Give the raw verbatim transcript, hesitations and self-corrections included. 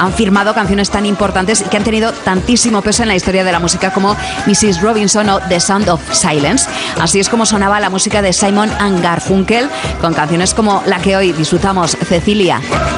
han firmado canciones tan importantes y que han tenido tantísimo peso en la historia de la música como missus Robinson o The Sound of Silence. Así es como sonaba la música de Simon and Garfunkel, con canciones como la que hoy disfrutamos, Cecilia.